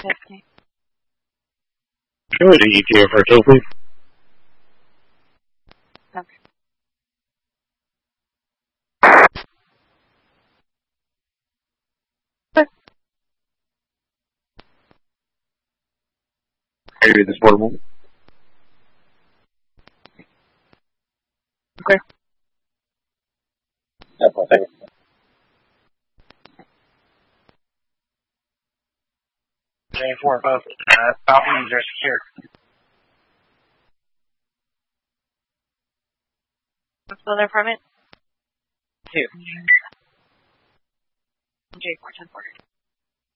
50. Go to ETA for tow, please. Okay. Area this portable. Okay. That's one second. J4, both Falcons are secured. What's the other permit? 2. J4, 10-4.